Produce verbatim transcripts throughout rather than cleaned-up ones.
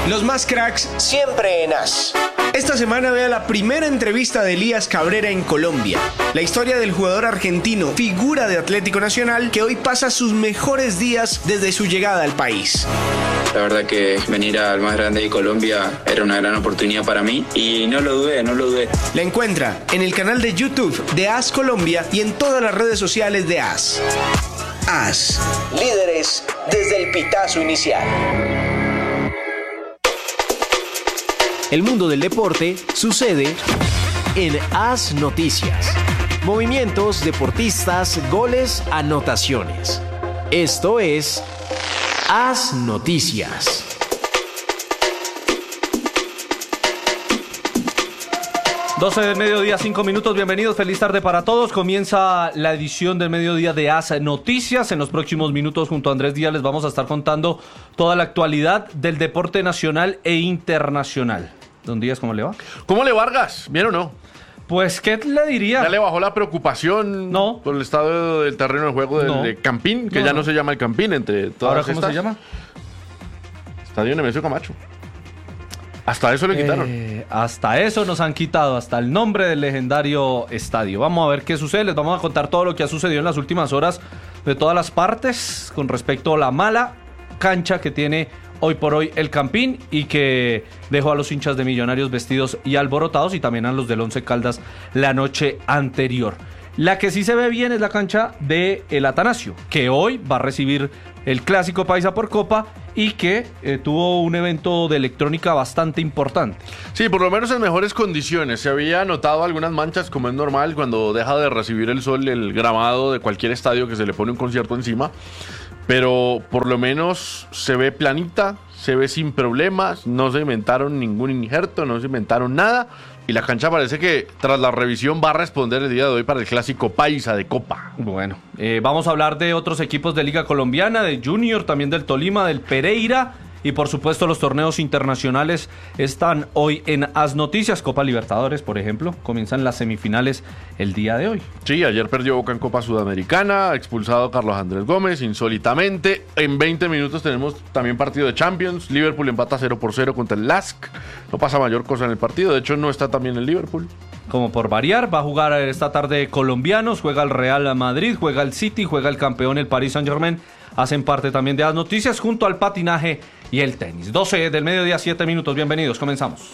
Los más cracks siempre en As. Esta semana vea la primera entrevista de Elías Cabrera en Colombia. La historia del jugador argentino, figura de Atlético Nacional, que hoy pasa sus mejores días desde su llegada al país. La verdad que venir al más grande de Colombia era una gran oportunidad para mí y no lo dudé, no lo dudé. La encuentra en el canal de YouTube de As Colombia y en todas las redes sociales de As. As, líderes desde el pitazo inicial. El mundo del deporte sucede en As Noticias. Movimientos, deportistas, goles, anotaciones. Esto es As Noticias. doce del mediodía, cinco minutos. Bienvenidos, feliz tarde para todos. Comienza la edición del mediodía de As Noticias. En los próximos minutos, junto a Andrés Díaz, les vamos a estar contando toda la actualidad del deporte nacional e internacional. Don Díaz, ¿cómo le va? ¿Cómo le Vargas? ¿Bien o no? Pues, ¿qué le diría? ¿Ya le bajó la preocupación no. por el estado del terreno de juego del no. de Campín? Que no, ya no. no se llama el Campín entre todas ¿Ahora cómo estas. se llama? Estadio Nemesio Camacho. Hasta eso le quitaron. Eh, hasta eso nos han quitado, hasta el nombre del legendario estadio. Vamos a ver qué sucede, les vamos a contar todo lo que ha sucedido en las últimas horas de todas las partes con respecto a la mala cancha que tiene hoy por hoy el Campín y que dejó a los hinchas de Millonarios vestidos y alborotados y también a los del Once Caldas la noche anterior. La que sí se ve bien es la cancha de el Atanasio, que hoy va a recibir el Clásico Paisa por Copa y que eh, tuvo un evento de electrónica bastante importante. Sí, por lo menos en mejores condiciones. Se había notado algunas manchas, como es normal, cuando deja de recibir el sol el gramado de cualquier estadio que se le pone un concierto encima. Pero por lo menos se ve planita, se ve sin problemas, no se inventaron ningún injerto, no se inventaron nada. Y la cancha parece que tras la revisión va a responder el día de hoy para el Clásico Paisa de Copa. Bueno, eh, vamos a hablar de otros equipos de Liga Colombiana, de Junior, también del Tolima, del Pereira. Y por supuesto los torneos internacionales están hoy en As Noticias. Copa Libertadores, por ejemplo, comienzan las semifinales el día de hoy. Sí, ayer perdió Boca en Copa Sudamericana, expulsado Carlos Andrés Gómez, insólitamente. En veinte minutos tenemos también partido de Champions. Liverpool empata cero por cero contra el L A S K. No pasa mayor cosa en el partido, de hecho no está también el Liverpool. Como por variar, va a jugar esta tarde colombianos, juega el Real Madrid, juega el City, juega el campeón el Paris Saint-Germain. Hacen parte también de As Noticias junto al patinaje y el tenis. doce del mediodía, siete minutos. Bienvenidos, comenzamos.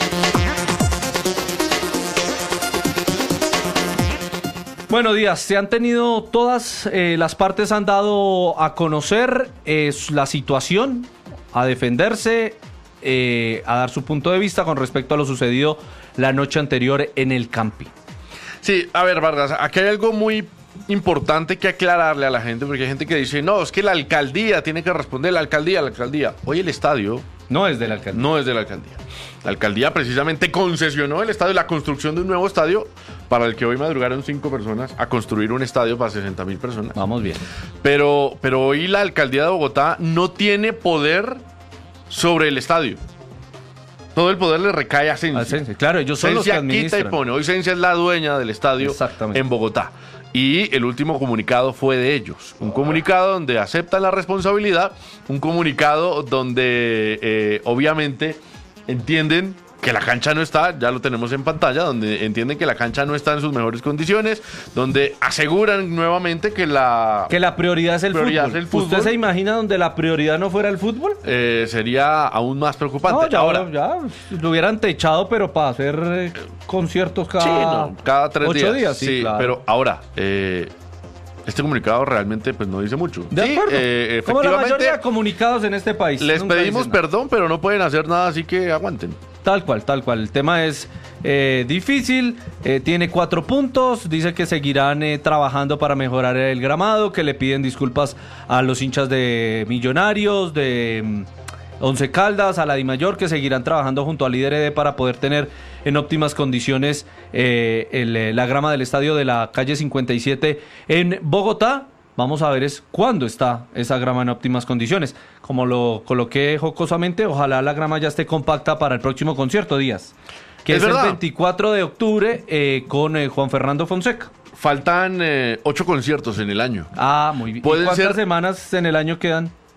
Bueno, Díaz, se han tenido todas eh, las partes han dado a conocer eh, la situación, a defenderse, eh, a dar su punto de vista con respecto a lo sucedido la noche anterior en el Campín. Sí, a ver, Vargas, aquí hay algo muy importante que aclararle a la gente, porque hay gente que dice, no, es que la alcaldía tiene que responder, la alcaldía, la alcaldía. Hoy el estadio no es de la alcaldía. No es de la alcaldía. La alcaldía precisamente concesionó el estadio, la construcción de un nuevo estadio para el que hoy madrugaron cinco personas a construir un estadio para sesenta mil personas. Vamos bien. Pero, pero hoy la alcaldía de Bogotá no tiene poder sobre el estadio. Todo el poder le recae a Sensia. A Sensia, claro, ellos son los que administran. Quita y pone. Hoy Sensia es la dueña del estadio en Bogotá. Y el último comunicado fue de ellos. Un comunicado donde aceptan la responsabilidad, un comunicado donde eh, obviamente entienden que la cancha no está, ya lo tenemos en pantalla, donde entienden que la cancha no está en sus mejores condiciones, donde aseguran nuevamente que la... Que la prioridad es el, prioridad fútbol. Es el fútbol. ¿Usted se imagina donde la prioridad no fuera el fútbol? Eh, sería aún más preocupante. No, ya, ahora ya lo hubieran techado, pero para hacer eh, conciertos cada, sí, no, cada tres ocho días. días. Sí, sí, claro. Pero ahora... Eh, Este comunicado realmente pues no dice mucho. De sí, acuerdo. Eh, Como la mayoría de comunicados en este país. Les pedimos perdón, pero no pueden hacer nada, así que aguanten. Tal cual, tal cual. El tema es eh, difícil, eh, tiene cuatro puntos, dice que seguirán eh, trabajando para mejorar el gramado, que le piden disculpas a los hinchas de Millonarios, de mm, Once Caldas, a la Dimayor, que seguirán trabajando junto al líder E D para poder tener en óptimas condiciones eh, el, la grama del estadio de la calle cincuenta y siete en Bogotá. Vamos a ver es cuándo está esa grama en óptimas condiciones. Como lo coloqué jocosamente, ojalá la grama ya esté compacta para el próximo concierto, Díaz, que es, es el veinticuatro de octubre eh, con eh, Juan Fernando Fonseca. Faltan eh, ocho conciertos en el año. Ah, muy bien. ¿Y cuántas ser... semanas en el año quedan?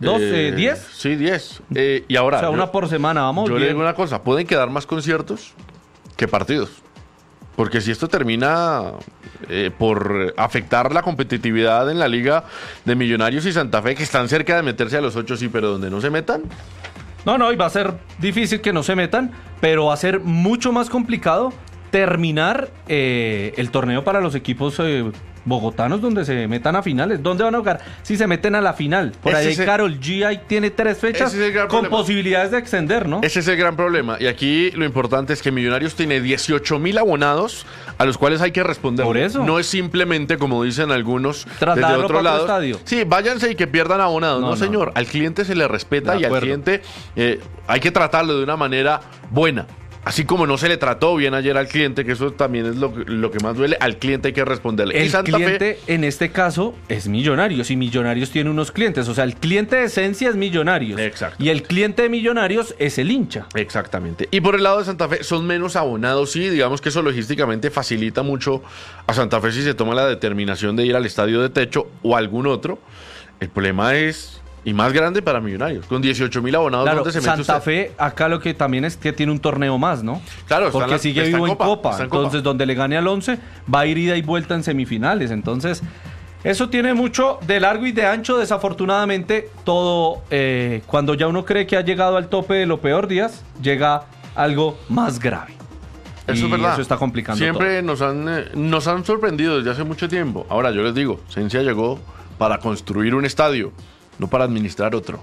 ¿Dos? Eh, Eh, ¿Diez? Sí, diez. Eh, y ahora... O sea, yo- una por semana, vamos Yo le bien. digo una cosa, pueden quedar más conciertos que partidos. Porque si esto termina eh, por afectar la competitividad en la liga de Millonarios y Santa Fe, que están cerca de meterse a los ocho, sí, pero donde no se metan, No, no, y va a ser difícil que no se metan, pero va a ser mucho más complicado terminar eh, el torneo para los equipos eh, bogotanos donde se metan a finales. ¿Dónde van a jugar? Si se meten a la final. Por Ese ahí es el- Karol G ahí tiene tres fechas Ese es el gran con problema. posibilidades de extender, ¿no? ese es el gran problema. Y aquí lo importante es que Millonarios tiene dieciocho mil abonados a los cuales hay que responder. Por eso. No es simplemente, como dicen algunos, desde Trasladarlo otro para otro lado. estadio. Sí, váyanse y que pierdan abonados. No, No, no. señor. Al cliente se le respeta De y al acuerdo. cliente eh, hay que tratarlo de una manera buena. Así como no se le trató bien ayer al cliente, que eso también es lo, que- lo que más duele, al cliente hay que responderle. Y El Santa Fe- cliente en este caso es Millonarios y Millonarios tiene unos clientes. O sea, el cliente de esencia es Millonarios. Exacto. Y el cliente de Millonarios es el hincha. Exactamente. Y por el lado de Santa Fe, son menos abonados, sí, digamos que eso logísticamente facilita mucho a Santa Fe si se toma la determinación de ir al estadio de techo o algún otro. El problema es, y más grande para Millonarios, con dieciocho mil abonados, Claro, ¿dónde se mete Santa usted? Fe, acá lo que también es que tiene un torneo más, ¿no? Claro, está en porque la- sigue está en vivo en Copa, Copa. está en Copa. Entonces, donde le gane al once, va a ir ida y vuelta en semifinales. Entonces, eso tiene mucho de largo y de ancho. Desafortunadamente, todo, eh, cuando ya uno cree que ha llegado al tope de lo peor, Díaz, llega algo más grave. Eso Y es verdad. eso está complicando Siempre nos han, eh, nos han sorprendido desde hace mucho tiempo. Ahora, yo les digo, Cencia llegó para construir un estadio, no para administrar otro.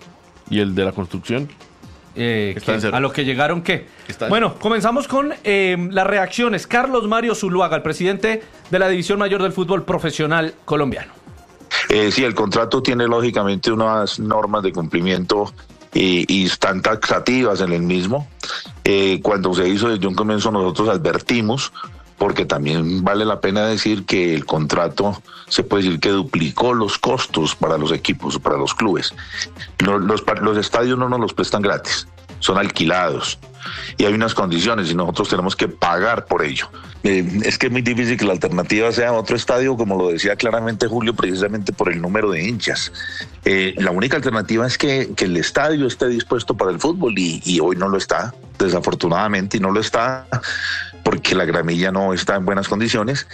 Y el de la construcción, Eh, Está ¿qué? en cero. ¿A lo que llegaron qué? Está en Bueno, comenzamos con eh, las reacciones. Carlos Mario Zuluaga, el presidente de la División Mayor del Fútbol Profesional Colombiano. Eh, sí, el contrato tiene lógicamente unas normas de cumplimiento y, y están taxativas en el mismo. Eh, cuando se hizo desde un comienzo nosotros advertimos, porque también vale la pena decir que el contrato se puede decir que duplicó los costos para los equipos, para los clubes. Los, los, los estadios no nos los prestan gratis, son alquilados y hay unas condiciones y nosotros tenemos que pagar por ello. Eh, es que es muy difícil que la alternativa sea otro estadio, como lo decía claramente Julio, precisamente por el número de hinchas. Eh, la única alternativa es que, que el estadio esté dispuesto para el fútbol y, y hoy no lo está, desafortunadamente, y no lo está porque la gramilla no está en buenas condiciones,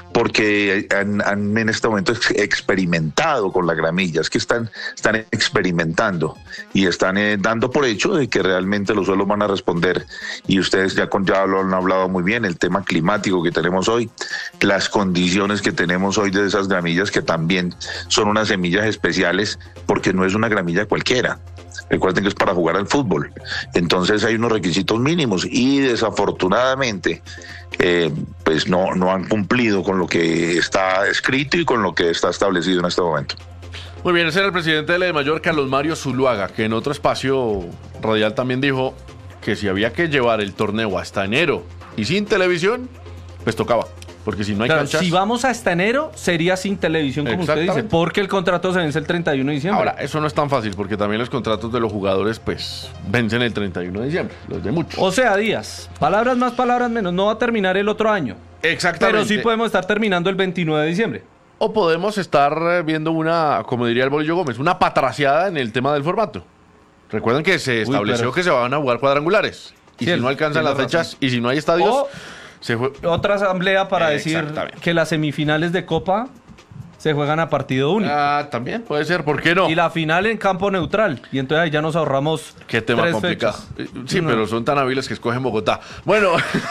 porque han, han en este momento ex- experimentado con la gramilla, es que están, están experimentando y están eh, dando por hecho de que realmente los suelos van a responder, y ustedes ya, con, ya lo han hablado muy bien, el tema climático que tenemos hoy, las condiciones que tenemos hoy de esas gramillas, que también son unas semillas especiales, porque no es una gramilla cualquiera. Recuerden que es para jugar al fútbol. Entonces hay unos requisitos mínimos y desafortunadamente eh, pues no, no han cumplido con lo que está escrito y con lo que está establecido en este momento. muy bien, ese era el presidente de la de Mayor, Carlos Mario Zuluaga, que en otro espacio radial también dijo que si había que llevar el torneo hasta enero y sin televisión, pues tocaba. Porque si no hay Claro, canchas... si vamos hasta enero, sería sin televisión, como usted dice, Exactamente. porque el contrato se vence el treinta y uno de diciembre. Ahora, eso no es tan fácil, porque también los contratos de los jugadores, pues, vencen el treinta y uno de diciembre, los de muchos. O sea, Díaz, palabras más, palabras menos, no va a terminar el otro año. Exactamente. Pero sí podemos estar terminando el veintinueve de diciembre. O podemos estar eh, viendo una, como diría el Bolillo Gómez, una patraciada en el tema del formato. Recuerden que se estableció pero- que se van a jugar cuadrangulares. Y Sí, si el- no alcanzan tiene las fechas, razón. y si no hay estadios, O- se jue- Otra asamblea para decir Exactamente. que las semifinales de Copa se juegan a partido único. Ah, también puede ser, ¿por qué no? Y la final en campo neutral. Y entonces ahí ya nos ahorramos Qué tema tres complicado. fechas. Eh, Sí, No. pero son tan hábiles que escogen Bogotá. Bueno,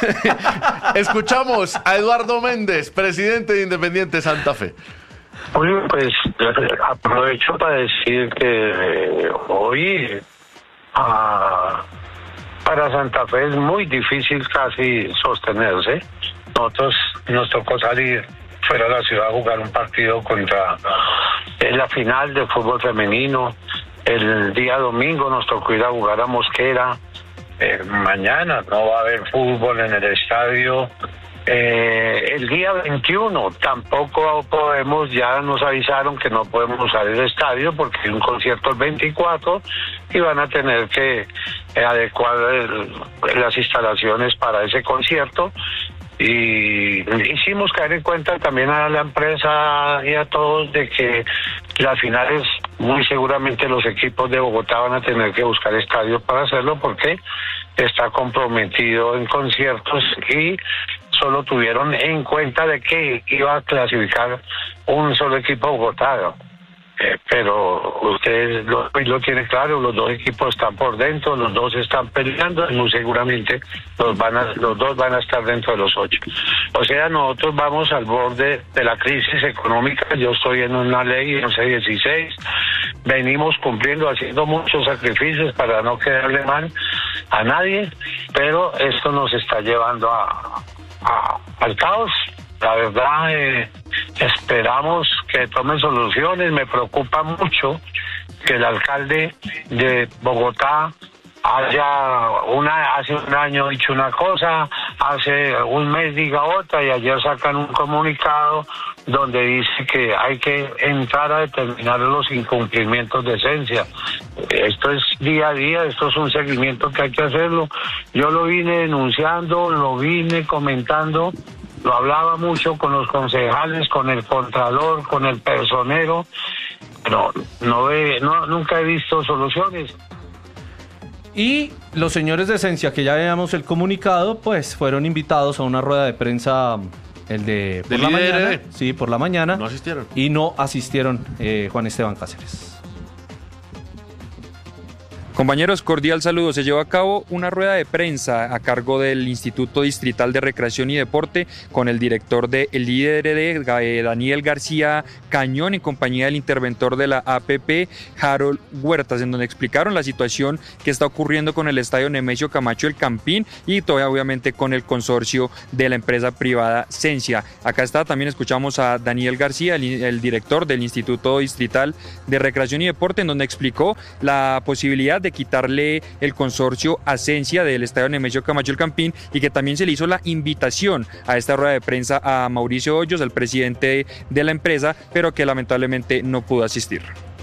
escuchamos a Eduardo Méndez, presidente de Independiente Santa Fe. Julio, pues aprovecho para decir que eh, hoy ah, para Santa Fe es muy difícil casi sostenerse. Nosotros nos tocó salir fuera de la ciudad a jugar un partido contra en la final de fútbol femenino. El día domingo nos tocó ir a jugar a Mosquera. Eh, mañana no va a haber fútbol en el estadio. Eh, el día veintiuno tampoco podemos, ya nos avisaron que no podemos usar el estadio porque hay un concierto el veinticuatro y van a tener que eh, adecuar el, las instalaciones para ese concierto. Y hicimos caer en cuenta también a la empresa y a todos de que las finales muy seguramente los equipos de Bogotá van a tener que buscar estadios para hacerlo porque está comprometido en conciertos y solo tuvieron en cuenta de que iba a clasificar un solo equipo bogotano. Eh, pero ustedes lo, lo tienen claro, los dos equipos están por dentro, los dos están peleando y muy seguramente los, van a, los dos van a estar dentro de los ocho. O sea, nosotros vamos al borde de la crisis económica. Yo estoy en una ley once dieciséis, venimos cumpliendo, haciendo muchos sacrificios para no quedarle mal a nadie, pero esto nos está llevando a, a, al caos. La verdad, eh, esperamos que tomen soluciones. Me preocupa mucho que el alcalde de Bogotá haya una, hace un año dicho una cosa, hace un mes diga otra, y ayer sacan un comunicado donde dice que hay que entrar a determinar los incumplimientos de esencia. Esto es día a día, esto es un seguimiento que hay que hacerlo. Yo lo vine denunciando, lo vine comentando, lo hablaba mucho con los concejales, con el contralor, con el personero, pero no, he, no nunca he visto soluciones. Y los señores de Esencia, que ya veíamos el comunicado, pues fueron invitados a una rueda de prensa, el de por ¿Del la I D R D? mañana. Sí, por la mañana. No asistieron. Y no asistieron eh, Juan Esteban Cáceres. Compañeros, cordial saludo. Se llevó a cabo una rueda de prensa a cargo del Instituto Distrital de Recreación y Deporte con el director del I D R D, Daniel García Cañón, en compañía del interventor de la A P P, Harold Huertas, en donde explicaron la situación que está ocurriendo con el estadio Nemesio Camacho El Campín y todavía obviamente con el consorcio de la empresa privada Sensia. Acá está, también escuchamos a Daniel García, el, el director del Instituto Distrital de Recreación y Deporte, en donde explicó la posibilidad de quitarle el consorcio a Sensia del estadio Nemesio Camacho El Campín, y que también se le hizo la invitación a esta rueda de prensa a Mauricio Hoyos, el presidente de la empresa, pero que lamentablemente no pudo asistir.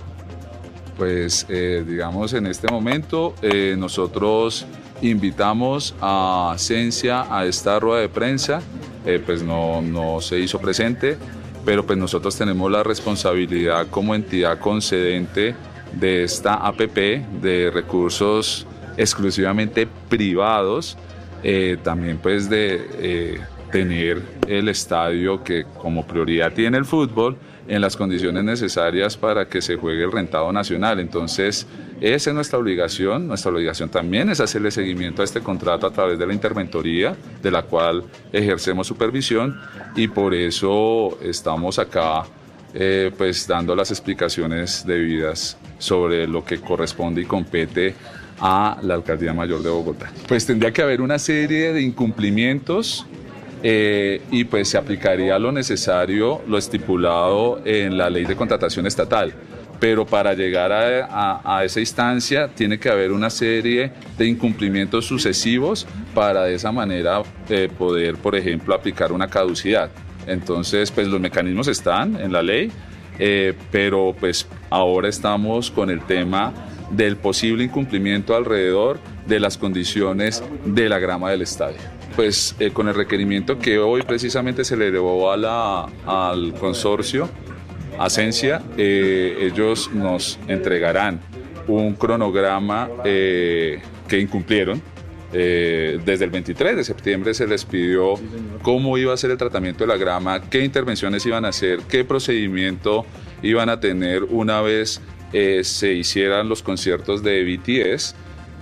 Pues eh, digamos en este momento eh, nosotros invitamos a Sensia a esta rueda de prensa, eh, pues no, no se hizo presente, pero pues nosotros tenemos la responsabilidad como entidad concedente de esta A P P de recursos exclusivamente privados, eh, también pues de eh, tener el estadio que como prioridad tiene el fútbol en las condiciones necesarias para que se juegue el rentado nacional. Entonces esa es nuestra obligación. Nuestra obligación también es hacerle seguimiento a este contrato a través de la interventoría, de la cual ejercemos supervisión, y por eso estamos acá Eh, pues dando las explicaciones debidas sobre lo que corresponde y compete a la Alcaldía Mayor de Bogotá. Pues tendría que haber una serie de incumplimientos eh, y pues se aplicaría lo necesario, lo estipulado en la Ley de Contratación Estatal. Pero para llegar a, a, a esa instancia tiene que haber una serie de incumplimientos sucesivos para de esa manera eh, poder, por ejemplo, aplicar una caducidad. Entonces, pues los mecanismos están en la ley, eh, pero pues ahora estamos con el tema del posible incumplimiento alrededor de las condiciones de la grama del estadio. Pues eh, con el requerimiento que hoy precisamente se le elevó a la, al consorcio, a Sensia, eh, ellos nos entregarán un cronograma eh, que incumplieron. Eh, desde el veintitrés de septiembre se les pidió cómo iba a ser el tratamiento de la grama, qué intervenciones iban a hacer, qué procedimiento iban a tener una vez eh, se hicieran los conciertos de B T S.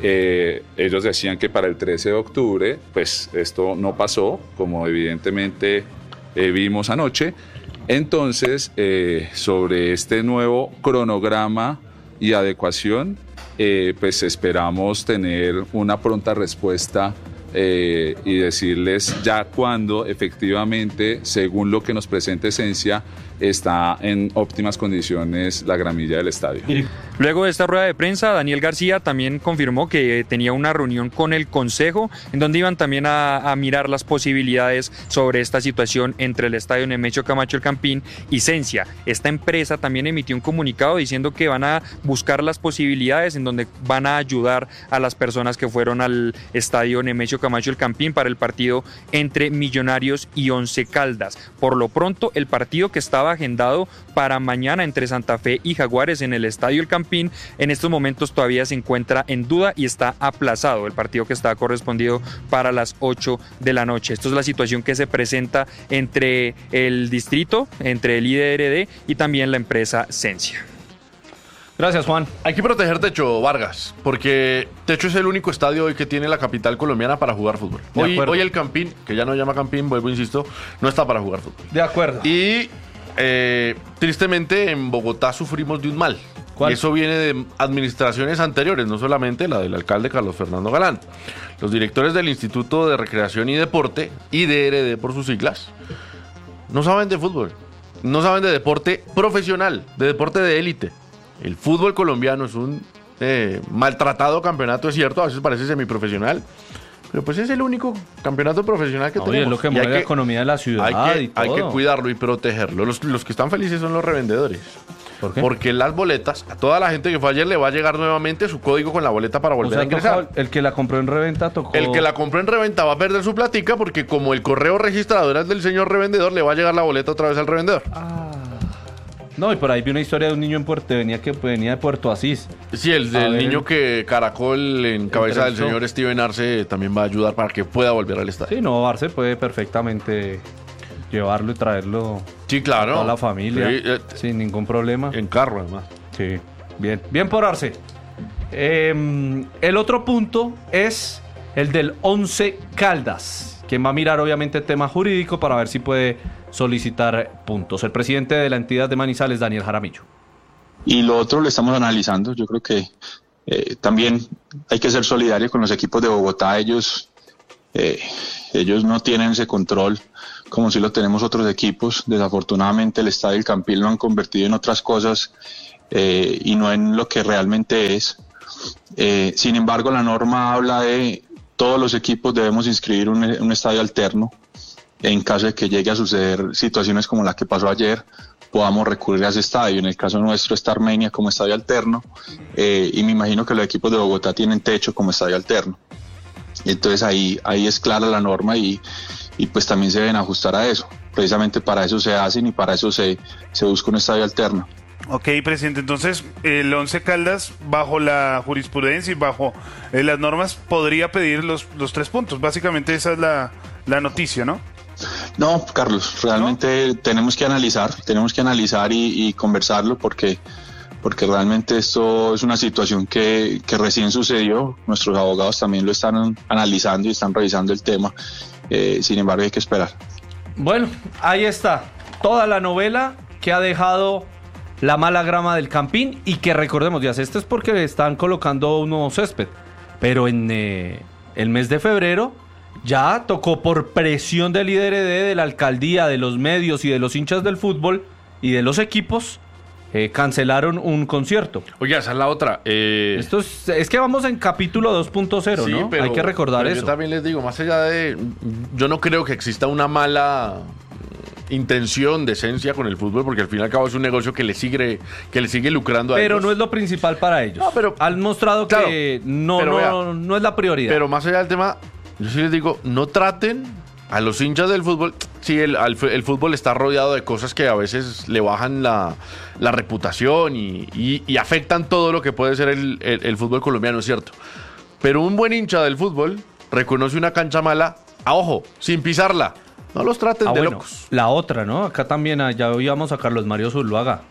Eh, ellos decían que para el trece de octubre, pues esto no pasó, como evidentemente eh, vimos anoche. Entonces, eh, sobre este nuevo cronograma y adecuación, Eh, pues esperamos tener una pronta respuesta eh, y decirles ya cuándo efectivamente, según lo que nos presente Sensia, está en óptimas condiciones la gramilla del estadio. Luego de esta rueda de prensa, Daniel García también confirmó que tenía una reunión con el Consejo, en donde iban también a, a mirar las posibilidades sobre esta situación entre el Estadio Nemesio Camacho El Campín y Sensia. Esta empresa también emitió un comunicado diciendo que van a buscar las posibilidades en donde van a ayudar a las personas que fueron al Estadio Nemesio Camacho El Campín para el partido entre Millonarios y Once Caldas. Por lo pronto, el partido que estaba agendado para mañana entre Santa Fe y Jaguares en el Estadio El Campín, en estos momentos todavía se encuentra en duda y está aplazado, el partido que está correspondido para las ocho de la noche. Esto es la situación que se presenta entre el distrito, entre el I D R D y también la empresa Sensia. Gracias, Juan. Hay que proteger Techo Vargas, porque Techo es el único estadio hoy que tiene la capital colombiana para jugar fútbol. Hoy, hoy el Campín, que ya no llama Campín, vuelvo, insisto, no está para jugar fútbol. De acuerdo. Y eh, tristemente en Bogotá sufrimos de un mal. ¿Cuál? Y eso viene de administraciones anteriores, no solamente la del alcalde Carlos Fernando Galán. Los directores del Instituto de Recreación y Deporte, I D R D por sus siglas, no saben de fútbol. No saben de deporte profesional, de deporte de élite. El fútbol colombiano es un eh, maltratado campeonato, es cierto, a veces parece semiprofesional, pero pues es el único campeonato profesional que Oye, tenemos. es lo que Y mueve hay la economía de la ciudad hay que, y todo. hay que cuidarlo y protegerlo. Los, los que están felices son los revendedores. ¿Por qué? Porque las boletas, a toda la gente que fue ayer le va a llegar nuevamente su código con la boleta para O volver sea, a ingresar. tocó- el que la compró en reventa tocó... El que la compró en reventa va a perder su platica porque como el correo registrador es del señor revendedor, le va a llegar la boleta otra vez al revendedor. No, y por ahí vi una historia de un niño en Puerto, venía que venía de Puerto Asís. Sí, el del ver, niño el- que Caracol en cabeza del Entrevistó. señor Steven Arce también va a ayudar para que pueda volver al estadio. Sí, no, Arce puede perfectamente llevarlo y traerlo Sí, claro. a toda la familia Sí, eh, sin ningún problema. en carro, además. Sí, bien, bien por Arce. Eh, el otro punto es el del Once Caldas, quien va a mirar obviamente el tema jurídico para ver si puede solicitar puntos. El presidente de la entidad de Manizales, Daniel Jaramillo. Y lo otro lo estamos analizando. Yo creo que eh, también hay que ser solidario con los equipos de Bogotá. Ellos, eh, ellos no tienen ese control como si lo tenemos otros equipos. Desafortunadamente el Estadio El Campín lo han convertido en otras cosas eh, y no en lo que realmente es. Eh, sin embargo, la norma habla de todos los equipos debemos inscribir un, un estadio alterno. En caso de que llegue a suceder situaciones como la que pasó ayer, podamos recurrir a ese estadio. En el caso nuestro está Armenia como estadio alterno eh, y me imagino que los equipos de Bogotá tienen Techo como estadio alterno. Entonces ahí, ahí es clara la norma y, y pues también se deben ajustar a eso. Precisamente para eso se hacen y para eso se, se busca un estadio alterno. Ok, presidente, entonces el Once Caldas, bajo la jurisprudencia y bajo eh, las normas, podría pedir los, los tres puntos. Básicamente esa es la, la noticia, ¿no? No, Carlos, realmente ¿No? tenemos que analizar, tenemos que analizar y, y conversarlo porque, porque realmente esto es una situación que, que recién sucedió. Nuestros abogados también lo están analizando y están revisando el tema. Eh, sin embargo, hay que esperar. Bueno, ahí está toda la novela que ha dejado la mala grama del Campín y que recordemos, ya esto es porque están colocando un nuevo césped, pero en eh, el mes de febrero ya tocó por presión del I D R D, de la alcaldía, de los medios y de los hinchas del fútbol y de los equipos, eh, cancelaron un concierto. Oye, esa es la otra. Eh... Esto es, es que vamos en capítulo dos punto cero, sí, ¿no? Pero, hay que recordar pero eso. Yo también les digo, más allá de... Yo no creo que exista una mala intención de esencia con el fútbol, porque al fin y al cabo es un negocio que le sigue, que le sigue lucrando a pero ellos. No es lo principal para ellos. No, pero, han mostrado claro, que no, no, vea, no es la prioridad. Pero más allá del tema, yo sí les digo, no traten a los hinchas del fútbol. Sí, el, el fútbol está rodeado de cosas que a veces le bajan la, la reputación y, y, y afectan todo lo que puede ser el, el, el fútbol colombiano, es cierto. Pero un buen hincha del fútbol reconoce una cancha mala, a ojo, sin pisarla. No los traten ah, de bueno, locos. La otra, ¿no? Acá también, ya oíamos a Carlos Mario Zuluaga.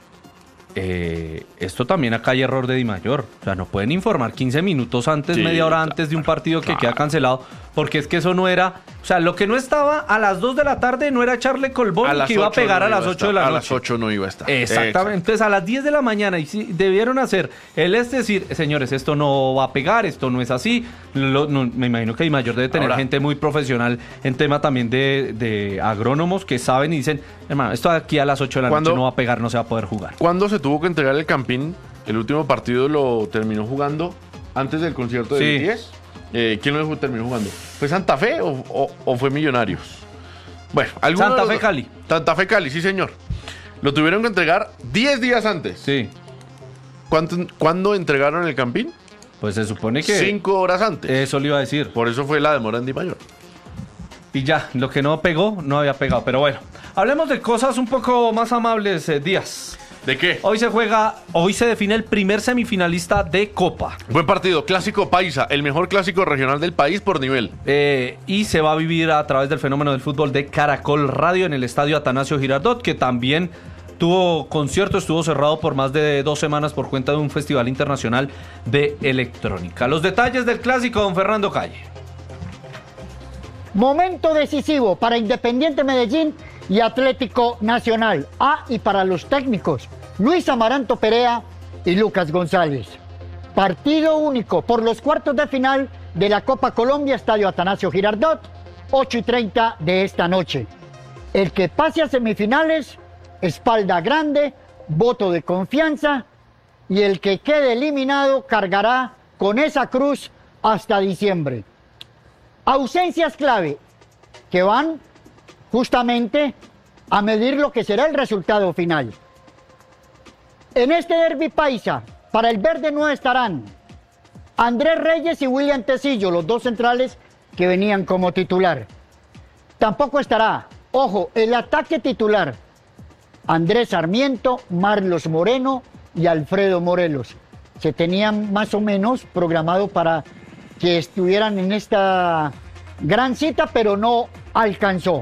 Eh, esto también acá hay error de Di Mayor. O sea, no pueden informar quince minutos antes, sí, media hora claro, antes de un partido que claro. queda cancelado. Porque es que eso no era... O sea, lo que no estaba a las dos de la tarde no era Charle Colbón que iba a pegar no a las ocho de la noche. A las ocho no iba a estar. Exactamente. Exacto. Entonces a las diez de la mañana y si debieron hacer el es decir, señores, esto no va a pegar, esto no es así. Lo, no, me imagino que Di Mayor debe tener Ahora, gente muy profesional en tema también de, de agrónomos que saben y dicen, hermano, esto aquí a las ocho de la noche no va a pegar, no se va a poder jugar. ¿Cuándo se tuvo que entregar el Campín? El último partido lo terminó jugando antes del concierto de Sí. B T S. Eh, ¿Quién lo terminó jugando? ¿Fue Santa Fe o, o- o fue Millonarios? Bueno, alguno Santa de los Fe dos. Cali. Santa Fe Cali, sí señor. Lo tuvieron que entregar diez días antes. Sí. ¿Cuánto- ¿Cuándo entregaron el Campín? Pues se supone que... Cinco horas antes. Eso le iba a decir. Por eso fue la demora en Di Mayor. Y ya, lo que no pegó, no había pegado. Pero bueno, hablemos de cosas un poco más amables, eh, Díaz. ¿De qué? Hoy se juega, hoy se define el primer semifinalista de Copa. Buen partido, clásico paisa, el mejor clásico regional del país por nivel. Eh, y se va a vivir a través del fenómeno del fútbol de Caracol Radio en el estadio Atanasio Girardot, que también tuvo concierto, estuvo cerrado por más de dos semanas por cuenta de un festival internacional de electrónica. Los detalles del clásico, don Fernando Calle. Momento decisivo para Independiente Medellín y Atlético Nacional. Ah, y para los técnicos, Luis Amaranto Perea y Lucas González. Partido único por los cuartos de final de la Copa Colombia, Estadio Atanasio Girardot, ocho y treinta de esta noche. El que pase a semifinales, espalda grande, voto de confianza, y el que quede eliminado cargará con esa cruz hasta diciembre. Ausencias clave que van justamente a medir lo que será el resultado final. En este derbi paisa, para el verde no estarán Andrés Reyes y William Tecillo, los dos centrales que venían como titular. Tampoco estará, ojo, el ataque titular, Andrés Sarmiento, Marlos Moreno y Alfredo Morelos. Se tenían más o menos programado para que estuvieran en esta gran cita, pero no alcanzó.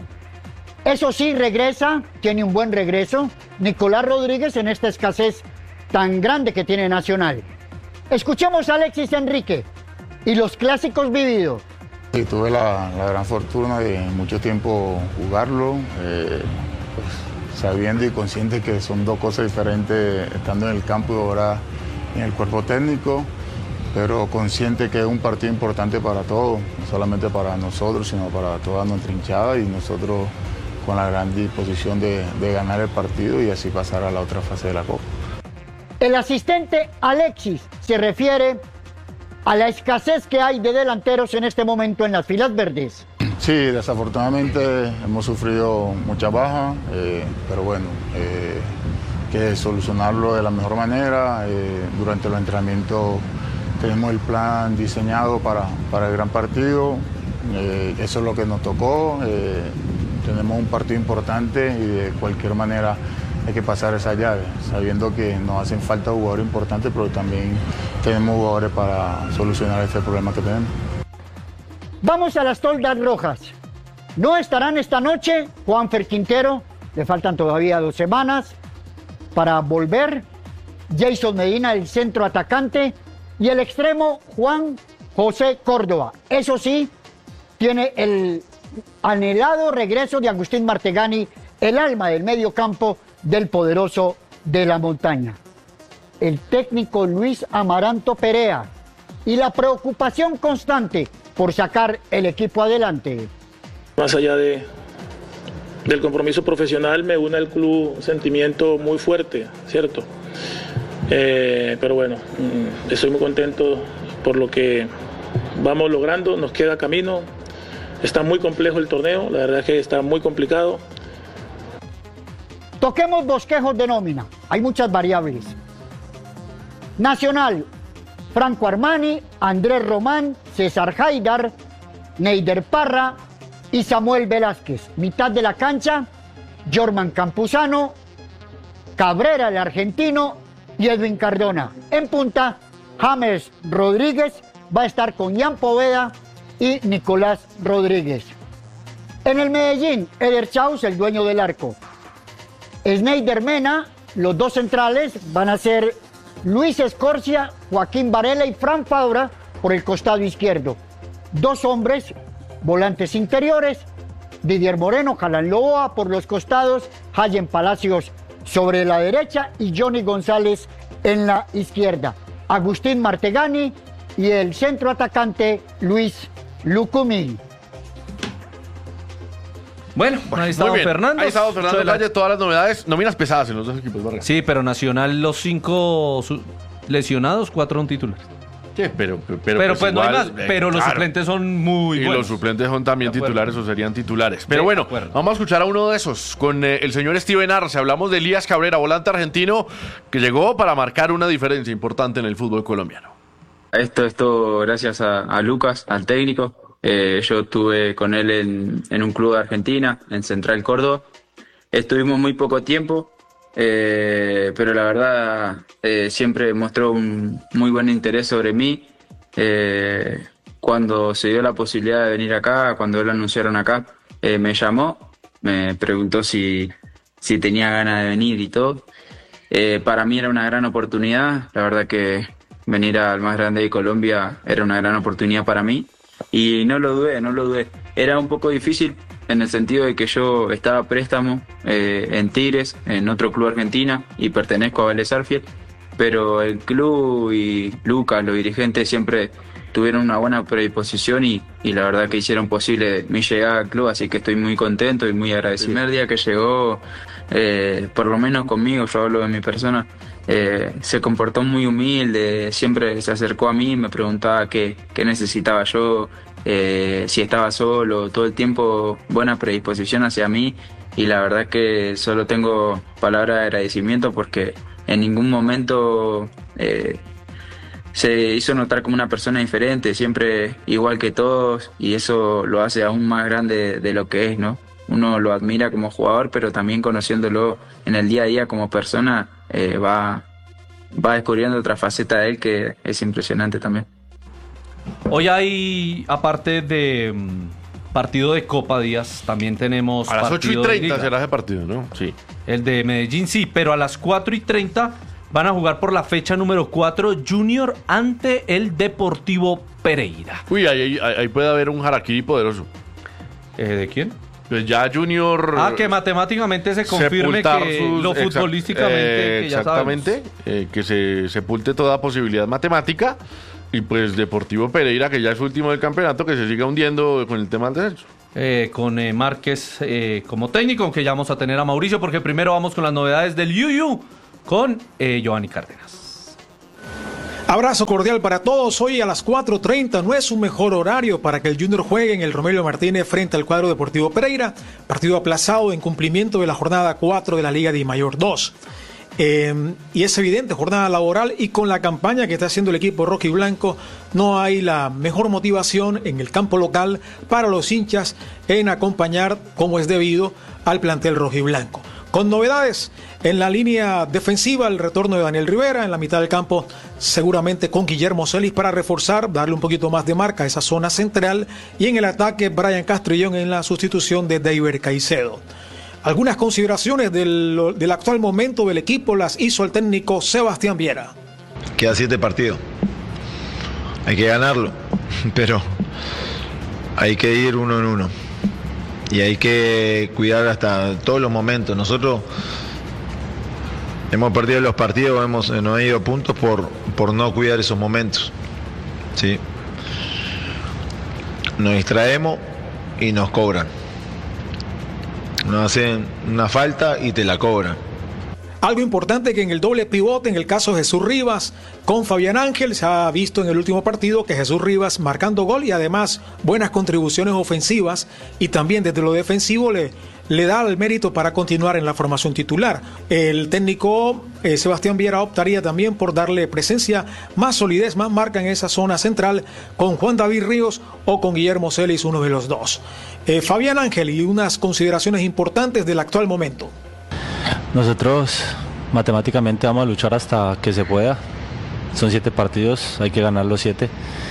Eso sí, regresa, tiene un buen regreso, Nicolás Rodríguez en esta escasez tan grande que tiene Nacional. Escuchemos a Alexis Enrique y los clásicos vividos. Sí, tuve la, la gran fortuna de mucho tiempo jugarlo, eh, pues, sabiendo y consciente que son dos cosas diferentes, estando en el campo y ahora en el cuerpo técnico, pero consciente que es un partido importante para todos, no solamente para nosotros, sino para toda nuestra hinchada y nosotros con la gran disposición de, de ganar el partido y así pasar a la otra fase de la Copa. El asistente Alexis se refiere a la escasez que hay de delanteros en este momento en las filas verdes. Sí, desafortunadamente hemos sufrido muchas bajas, eh, pero bueno, eh, que solucionarlo de la mejor manera. Eh, durante los entrenamientos tenemos el plan diseñado para, para el gran partido, eh, eso es lo que nos tocó. Eh, tenemos un partido importante y de cualquier manera hay que pasar esa llave, sabiendo que nos hacen falta jugadores importantes, pero también tenemos jugadores para solucionar este problema que tenemos. Vamos a las toldas rojas. No estarán esta noche Juanfer Quintero, le faltan todavía dos semanas para volver. Jason Medina, el centro atacante, y el extremo Juan José Córdoba. Eso sí, tiene el anhelado regreso de Agustín Martegani, el alma del medio campo del poderoso de la montaña. El técnico Luis Amaranto Perea y la preocupación constante por sacar el equipo adelante. Más allá de, del compromiso profesional, me une al club un sentimiento muy fuerte, ¿cierto? Eh, pero bueno, estoy muy contento por lo que vamos logrando, nos queda camino. Está muy complejo el torneo, la verdad es que está muy complicado. Toquemos bosquejos de nómina, hay muchas variables. Nacional, Franco Armani, Andrés Román, César Haidar, Neider Parra y Samuel Velázquez. Mitad de la cancha, Jorman Campuzano, Cabrera el argentino y Edwin Cardona. En punta, James Rodríguez va a estar con Ian Poveda y Nicolás Rodríguez. En el Medellín, Eder Chaus, el dueño del arco. Sneider Mena, los dos centrales van a ser Luis Escorcia, Joaquín Varela y Fran Fabra por el costado izquierdo. Dos hombres, volantes interiores, Didier Moreno, Jalan Loboa por los costados, Hayen Palacios sobre la derecha y Johnny González en la izquierda. Agustín Martegani y el centro atacante Luis Lucumí. Bueno, Bueno, ahí está muy don bien. Fernando. Ahí está don Fernando Suela. Calle, todas las novedades, nóminas pesadas en los dos equipos, Vargas. Sí, pero Nacional, los cinco su- lesionados, cuatro un titular. Sí, pero, pero, Pero, pues, no hay igual, más. eh, Pero los claro. suplentes son muy Y buenos. los suplentes son también De acuerdo. titulares o serían titulares. Pero De bueno, acuerdo. vamos a escuchar a uno de esos con eh, el señor Steven Arce. Hablamos de Elías Cabrera, volante argentino, que llegó para marcar una diferencia importante en el fútbol colombiano. Esto, esto gracias a, a Lucas, al técnico. Eh, yo estuve con él en, en un club de Argentina, en Central Córdoba. Estuvimos muy poco tiempo, eh, pero la verdad eh, siempre mostró un muy buen interés sobre mí. Eh, cuando se dio la posibilidad de venir acá, cuando lo anunciaron acá, eh, me llamó, me preguntó si, si tenía ganas de venir y todo. Eh, para mí era una gran oportunidad, la verdad que venir al más grande de Colombia era una gran oportunidad para mí y no lo dudé, no lo dudé. Era un poco difícil en el sentido de que yo estaba a préstamo eh, en Tigres, en otro club argentina y pertenezco a Vélez Sarsfield, pero el club y Lucas, los dirigentes siempre tuvieron una buena predisposición y, y la verdad que hicieron posible mi llegada al club, así que estoy muy contento y muy agradecido. El primer día que llegó, eh, por lo menos conmigo, yo hablo de mi persona, eh, se comportó muy humilde, siempre se acercó a mí, me preguntaba qué, qué necesitaba yo, eh, si estaba solo, todo el tiempo buena predisposición hacia mí y la verdad que solo tengo palabras de agradecimiento porque en ningún momento eh, se hizo notar como una persona diferente, siempre igual que todos y eso lo hace aún más grande de lo que es, ¿no? Uno lo admira como jugador, pero también conociéndolo en el día a día como persona, eh, va, va descubriendo otra faceta de él que es impresionante también. Hoy hay, aparte de mm, partido de Copa Díaz, también tenemos A las ocho y partido de treinta Liga. será ese partido, ¿no? Sí. El de Medellín sí, pero a las cuatro y treinta van a jugar por la fecha número cuatro Junior ante el Deportivo Pereira. Uy, ahí, ahí, ahí puede haber un harakiri poderoso. Eh, ¿De quién? Pues ya Junior... Ah, que matemáticamente se confirme sepultar que sus- lo exact- futbolísticamente eh, que ya exactamente, eh, que se sepulte toda posibilidad matemática y pues Deportivo Pereira, que ya es último del campeonato, que se siga hundiendo con el tema del descenso. Eh, con eh, Márquez eh, como técnico, aunque ya vamos a tener a Mauricio, porque primero vamos con las novedades del Yuyu con eh, Giovanni Cárdenas. Abrazo cordial para todos. Hoy a las cuatro treinta no es un mejor horario para que el Junior juegue en el Romelio Martínez frente al cuadro Deportivo Pereira, partido aplazado en cumplimiento de la jornada cuatro de la Liga de Mayor dos. Eh, y es evidente, jornada laboral y con la campaña que está haciendo el equipo rojo y blanco, no hay la mejor motivación en el campo local para los hinchas en acompañar como es debido al plantel rojo y blanco. Con novedades en la línea defensiva, el retorno de Daniel Rivera en la mitad del campo, seguramente con Guillermo Celis para reforzar, darle un poquito más de marca a esa zona central, y en el ataque Brian Castrillón en la sustitución de David Caicedo. Algunas consideraciones del, del actual momento del equipo las hizo el técnico Sebastián Viera. Queda siete partidos. Hay que ganarlo, pero hay que ir uno en uno. Y hay que cuidar hasta todos los momentos. Nosotros hemos perdido los partidos, hemos, nos han ido puntos por, por no cuidar esos momentos. ¿Sí? Nos distraemos y nos cobran. Nos hacen una falta y te la cobran. Algo importante que en el doble pivote, en el caso de Jesús Rivas con Fabián Ángel, se ha visto en el último partido que Jesús Rivas marcando gol y además buenas contribuciones ofensivas y también desde lo defensivo le, le da el mérito para continuar en la formación titular. El técnico eh, Sebastián Viera optaría también por darle presencia, más solidez, más marca en esa zona central con Juan David Ríos o con Guillermo Celis, uno de los dos. Eh, Fabián Ángel y unas consideraciones importantes del actual momento. Nosotros matemáticamente vamos a luchar hasta que se pueda. Son siete partidos, hay que ganar los siete.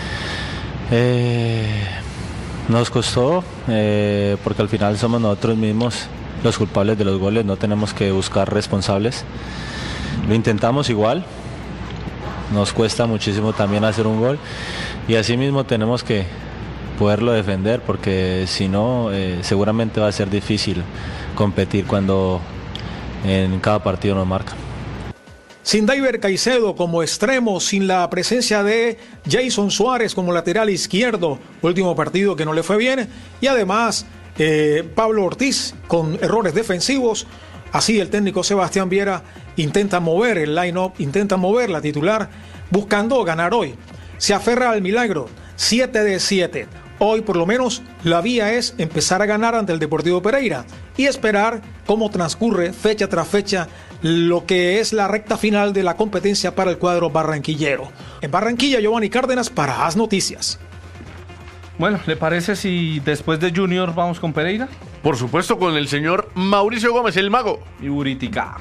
Eh, nos costó eh, porque al final somos nosotros mismos los culpables de los goles, no tenemos que buscar responsables. Lo intentamos igual, nos cuesta muchísimo también hacer un gol y así mismo tenemos que poderlo defender porque si no eh, seguramente va a ser difícil competir cuando en cada partido nos marca. Sin David Caicedo como extremo, sin la presencia de Jason Suárez como lateral izquierdo, último partido que no le fue bien, y además eh, Pablo Ortiz con errores defensivos. Así el técnico Sebastián Viera intenta mover el line-up, intenta mover la titular, buscando ganar hoy. Se aferra al milagro, siete de siete. Hoy por lo menos la vía es empezar a ganar ante el Deportivo Pereira y esperar cómo transcurre fecha tras fecha lo que es la recta final de la competencia para el cuadro barranquillero. En Barranquilla, Giovanni Cárdenas para As Noticias. Bueno, ¿le parece si después de Junior vamos con Pereira? Por supuesto, con el señor Mauricio Gómez, el mago. Y Buritica.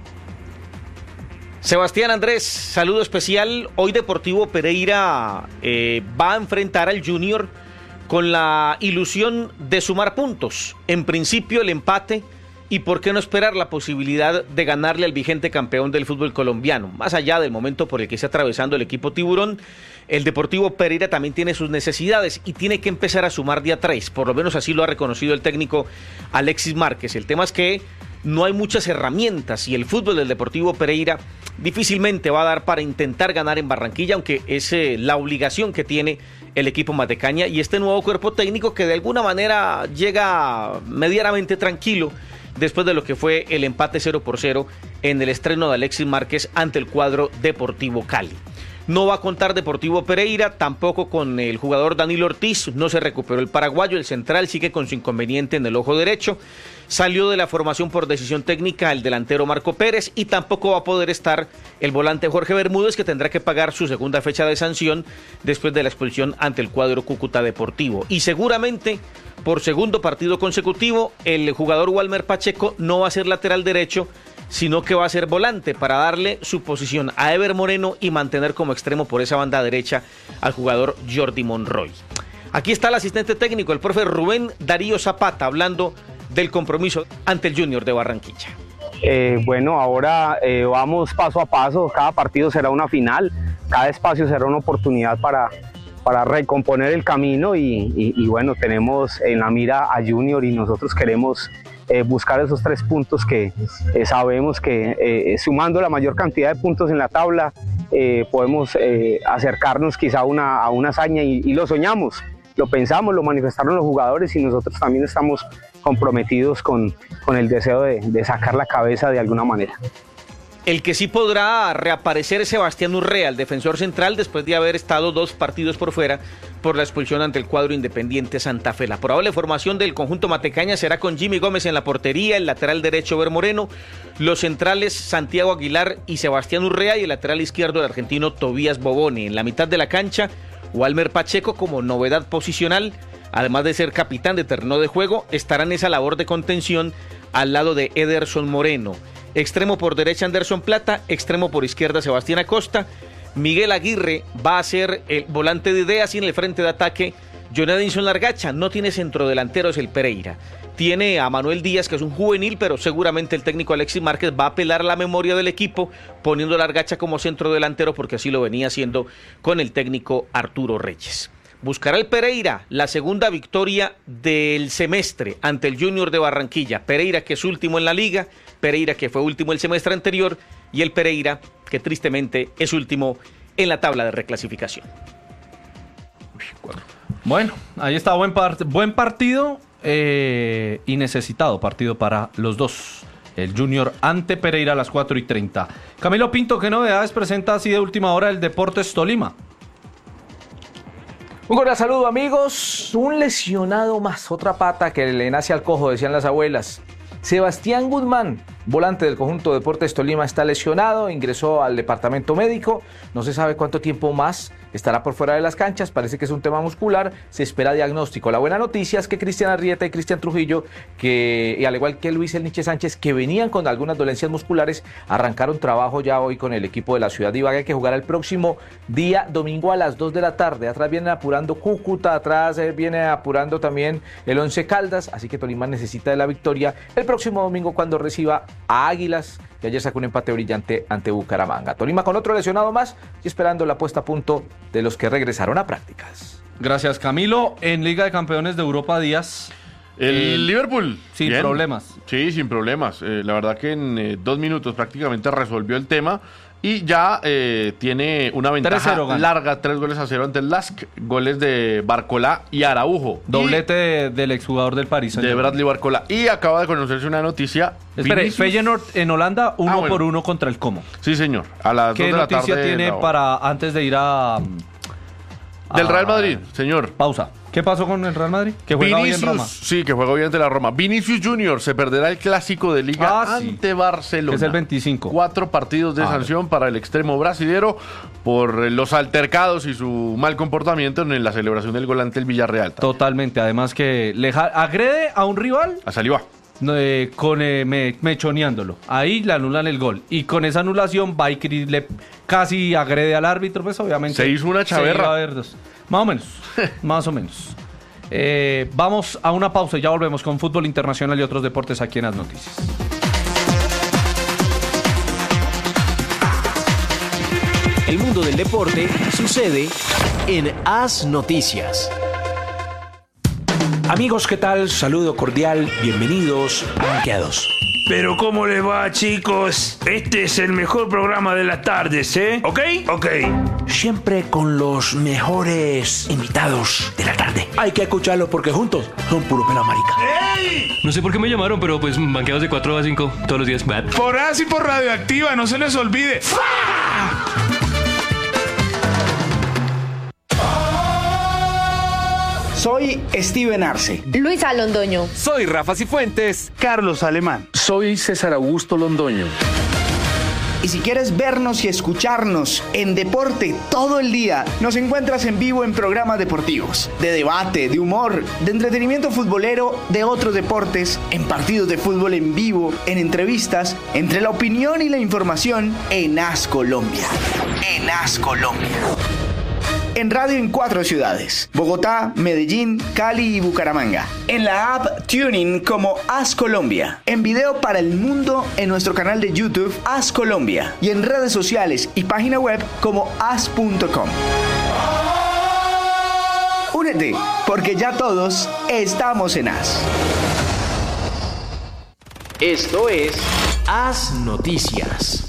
Sebastián Andrés, saludo especial. Hoy Deportivo Pereira eh, va a enfrentar al Junior con la ilusión de sumar puntos. En principio el empate y por qué no esperar la posibilidad de ganarle al vigente campeón del fútbol colombiano. Más allá del momento por el que está atravesando el equipo tiburón, el Deportivo Pereira también tiene sus necesidades y tiene que empezar a sumar de a tres. Por lo menos así lo ha reconocido el técnico Alexis Márquez. El tema es que no hay muchas herramientas y el fútbol del Deportivo Pereira difícilmente va a dar para intentar ganar en Barranquilla, aunque es eh, la obligación que tiene el equipo Matecaña y este nuevo cuerpo técnico que de alguna manera llega medianamente tranquilo después de lo que fue el empate cero por cero en el estreno de Alexis Márquez ante el cuadro Deportivo Cali. No va a contar Deportivo Pereira, tampoco con el jugador Danilo Ortiz, no se recuperó el paraguayo, el central sigue con su inconveniente en el ojo derecho, salió de la formación por decisión técnica el delantero Marco Pérez y tampoco va a poder estar el volante Jorge Bermúdez, que tendrá que pagar su segunda fecha de sanción después de la expulsión ante el cuadro Cúcuta Deportivo. Y seguramente por segundo partido consecutivo el jugador Walmer Pacheco no va a ser lateral derecho, sino que va a ser volante para darle su posición a Ever Moreno y mantener como extremo por esa banda derecha al jugador Jordi Monroy. Aquí está el asistente técnico, el profe Rubén Darío Zapata, hablando del compromiso ante el Junior de Barranquilla. Eh, bueno, ahora eh, vamos paso a paso, cada partido será una final, cada espacio será una oportunidad para, para recomponer el camino y, y, y bueno, tenemos en la mira a Junior y nosotros queremos Eh, buscar esos tres puntos que eh, sabemos que eh, sumando la mayor cantidad de puntos en la tabla eh, podemos eh, acercarnos quizá a una, a una hazaña y, y lo soñamos, lo pensamos, lo manifestaron los jugadores y nosotros también estamos comprometidos con, con el deseo de, de sacar la cabeza de alguna manera. El que sí podrá reaparecer es Sebastián Urrea, el defensor central, después de haber estado dos partidos por fuera por la expulsión ante el cuadro Independiente Santa Fe. La probable formación del conjunto Matecaña será con Jimmy Gómez en la portería, el lateral derecho Ever Moreno, los centrales Santiago Aguilar y Sebastián Urrea y el lateral izquierdo el argentino Tobías Bobone. En la mitad de la cancha, Walmer Pacheco como novedad posicional, además de ser capitán de terreno de juego, estará en esa labor de contención al lado de Ederson Moreno. Extremo por derecha Anderson Plata, extremo por izquierda Sebastián Acosta, Miguel Aguirre va a ser el volante de ideas y en el frente de ataque John Edinson Largacha. No tiene centrodelanteros el Pereira, tiene a Manuel Díaz, que es un juvenil, pero seguramente el técnico Alexis Márquez va a apelar a la memoria del equipo poniendo a Largacha como centrodelantero porque así lo venía haciendo con el técnico Arturo Reyes. Buscará el Pereira la segunda victoria del semestre ante el Junior de Barranquilla. Pereira que es último en la liga, Pereira que fue último el semestre anterior y el Pereira que tristemente es último en la tabla de reclasificación. Bueno, ahí está, buen, part- buen partido eh, y necesitado partido para los dos. El Junior ante Pereira a las cuatro y treinta. Camilo Pinto, ¿qué novedades presenta así de última hora el Deportes Tolima? Un cordial saludo, amigos. Un lesionado más, otra pata que le nace al cojo, decían las abuelas. Sebastián Guzmán, volante del conjunto Deportes Tolima, está lesionado, ingresó al departamento médico, no se sabe cuánto tiempo más estará por fuera de las canchas, parece que es un tema muscular, se espera diagnóstico. La buena noticia es que Cristian Arrieta y Cristian Trujillo, que y al igual que Luis El Niche Sánchez, que venían con algunas dolencias musculares, arrancaron trabajo ya hoy con el equipo de la ciudad de Ibagué, que jugará el próximo día domingo a las dos de la tarde. Atrás viene apurando Cúcuta, atrás eh, viene apurando también el Once Caldas, así que Tolima necesita de la victoria el próximo domingo cuando reciba a Águilas, que ayer sacó un empate brillante ante Bucaramanga. Tolima con otro lesionado más y esperando la puesta a punto de los que regresaron a prácticas. Gracias, Camilo. En Liga de Campeones de Europa, Díaz. El eh, Liverpool. Sin bien. problemas. Sí, sin problemas. Eh, la verdad que en eh, dos minutos prácticamente resolvió el tema. y ya eh, tiene una ventaja tres cero larga, tres goles a cero ante el Lask, goles de Barcolá y Araujo. Doblete de, del exjugador del Paris De Bradley Barcolá. Y acaba de conocerse una noticia. Espere, Vinicius- Feyenoord en Holanda, uno Ah, bueno. por uno contra el Como. Sí, señor. A las ¿Qué dos de la noticia tarde. tiene la- para antes de ir a, a- Del Real Madrid, señor. Pausa. ¿Qué pasó con el Real Madrid? Que juega hoy en Roma. Sí, que juega hoy ante la Roma. Vinicius Junior se perderá el clásico de Liga Ah, sí. ante Barcelona. Que es el veinticinco. Cuatro partidos de Ah, sanción para el extremo brasilero por eh, los altercados y su mal comportamiento en la celebración del gol ante el Villarreal. Totalmente. Además que le ja- agrede a un rival. A Saliba. Eh, con eh, me- mechoneándolo. Ahí le anulan el gol. Y con esa anulación, Baikri le casi agrede al árbitro. Pues obviamente. Se hizo una chaverra. se iba a ver dos. Más o menos. más o menos. Eh, vamos a una pausa y ya volvemos con fútbol internacional y otros deportes aquí en Las Noticias. El mundo del deporte sucede en As Noticias. Amigos, ¿qué tal? Saludo cordial, bienvenidos a Rankeados. Pero ¿cómo le va, chicos? Este es el mejor programa de las tardes, ¿eh? ¿Ok? Ok. Siempre con los mejores invitados de la tarde. Hay que escucarlos porque juntos son puro pela marica. No sé por qué me llamaron, pero pues banqueados de cuatro a cinco todos los días. Por así por Radioactiva, no se les olvide. Soy Steven Arce. Luisa Londoño. Soy Rafa Cifuentes. Carlos Alemán. Soy César Augusto Londoño. Y si quieres vernos y escucharnos en deporte todo el día, nos encuentras en vivo en programas deportivos, de debate, de humor, de entretenimiento futbolero, de otros deportes, en partidos de fútbol en vivo, en entrevistas, entre la opinión y la información en As Colombia. En As Colombia. En radio en cuatro ciudades: Bogotá, Medellín, Cali y Bucaramanga. En la app Tuning como As Colombia. En video para el mundo en nuestro canal de YouTube As Colombia. Y en redes sociales y página web como as punto com. Únete, porque ya todos estamos en As. Esto es As Noticias.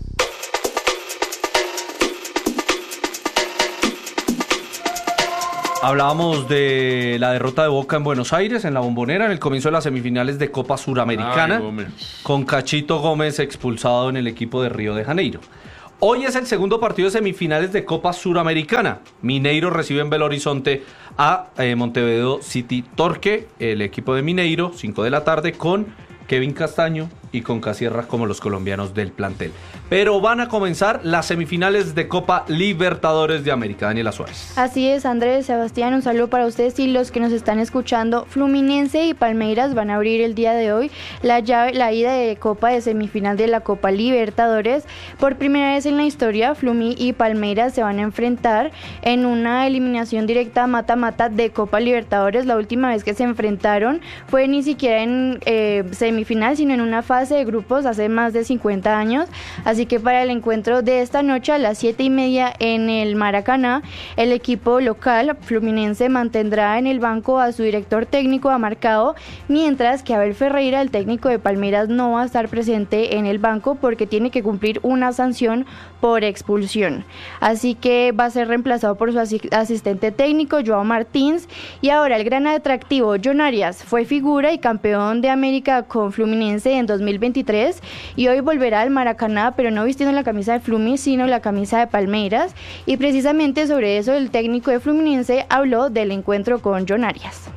Hablábamos de la derrota de Boca en Buenos Aires, en la Bombonera, en el comienzo de las semifinales de Copa Suramericana, Ay, con Cachito Gómez expulsado en el equipo de Río de Janeiro. Hoy es el segundo partido de semifinales de Copa Suramericana. Mineiro recibe en Belo Horizonte a eh, Montevideo City Torque, el equipo de Mineiro, cinco de la tarde, con Kevin Castaño y con Casierra como los colombianos del plantel. Pero van a comenzar las semifinales de Copa Libertadores de América. Daniela Suárez. Así es, Andrés, Sebastián, un saludo para ustedes y los que nos están escuchando. Fluminense y Palmeiras van a abrir el día de hoy la llave, la ida de Copa de semifinal de la Copa Libertadores. Por primera vez en la historia, Flumi y Palmeiras se van a enfrentar en una eliminación directa mata-mata de Copa Libertadores. La última vez que se enfrentaron fue ni siquiera en eh, semifinal, sino en una fase de grupos hace más de cincuenta años. Así que para el encuentro de esta noche a las siete y media en el Maracaná, el equipo local Fluminense mantendrá en el banco a su director técnico Amarcado, mientras que Abel Ferreira, el técnico de Palmeiras, no va a estar presente en el banco porque tiene que cumplir una sanción por expulsión. Así que va a ser reemplazado por su asi- asistente técnico Joao Martins. Y ahora el gran atractivo, John Arias, fue figura y campeón de América con Fluminense en dos mil veintitrés y hoy volverá al Maracaná, pero no vistiendo la camisa de Flumi, sino la camisa de Palmeiras. Y precisamente sobre eso el técnico de Fluminense habló del encuentro con John Arias.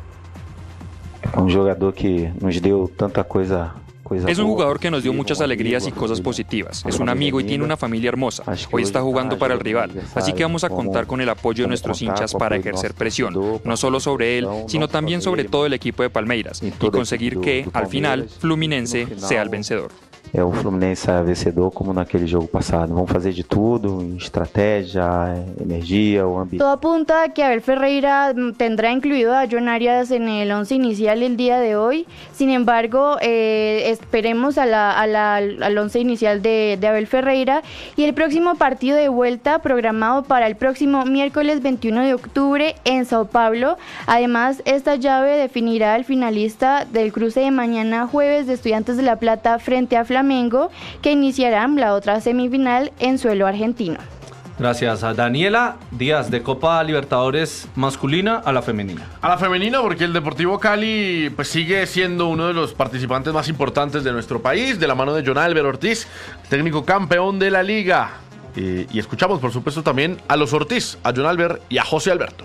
Un jugador que nos dio tanta coisa. Es un jugador que nos dio muchas alegrías y cosas positivas. Es un amigo y tiene una familia hermosa. Hoy está jugando para el rival, así que vamos a contar con el apoyo de nuestros hinchas para ejercer presión, no solo sobre él, sino también sobre todo el equipo de Palmeiras y conseguir que, al final, Fluminense sea el vencedor. É o Fluminense vencedor como naquele jogo passado. Vamos fazer de tudo, estratégia, energia, o ambiente. Todo apunta a que Abel Ferreira tendrá incluido a John Arias en el once inicial el día de hoy. Sin embargo, eh, esperemos a la, a la, al once inicial de, de Abel Ferreira. Y el próximo partido de vuelta programado para el próximo miércoles veintiuno de octubre en Sao Paulo. Además, esta llave definirá al finalista del cruce de mañana jueves de Estudiantes de La Plata frente a Flamengo, que iniciarán la otra semifinal en suelo argentino. Gracias a Daniela Díaz, de Copa Libertadores masculina a la femenina. A la femenina, porque el Deportivo Cali pues sigue siendo uno de los participantes más importantes de nuestro país, de la mano de John Albert Ortiz, técnico campeón de la liga. Eh, y escuchamos, por supuesto, también a los Ortiz, a John Albert y a José Alberto.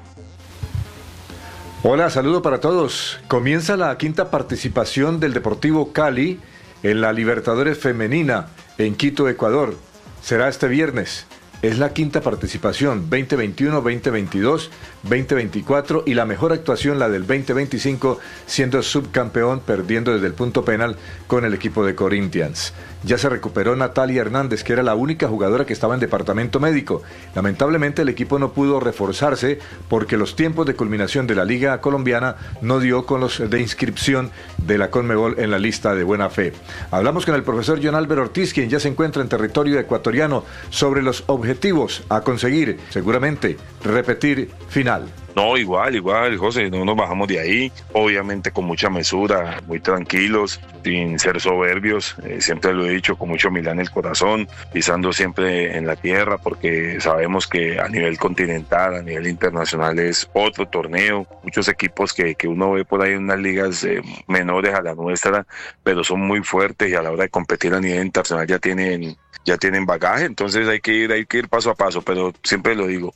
Hola, saludo para todos. Comienza la quinta participación del Deportivo Cali en la Libertadores femenina en Quito, Ecuador. Será este viernes. Es la quinta participación, veinte veintiuno, veinte veintidós, veinte veinticuatro y la mejor actuación, la del veinte veinticinco, siendo subcampeón, perdiendo desde el punto penal con el equipo de Corinthians. Ya se recuperó Natalia Hernández, que era la única jugadora que estaba en departamento médico. Lamentablemente el equipo no pudo reforzarse porque los tiempos de culminación de la Liga Colombiana no dio con los de inscripción de la Conmebol en la lista de buena fe. Hablamos con el profesor John Albert Ortiz, quien ya se encuentra en territorio ecuatoriano, sobre los objetivos a conseguir, seguramente, repetir final. No, igual, igual, José, no nos bajamos de ahí, obviamente con mucha mesura, muy tranquilos, sin ser soberbios, eh, siempre lo he dicho, con mucho humildad en el corazón, pisando siempre en la tierra, porque sabemos que a nivel continental, a nivel internacional es otro torneo, muchos equipos que, que uno ve por ahí en unas ligas eh, menores a la nuestra, pero son muy fuertes y a la hora de competir a nivel internacional ya tienen, ya tienen bagaje, entonces hay que ir, hay que ir paso a paso, pero siempre lo digo,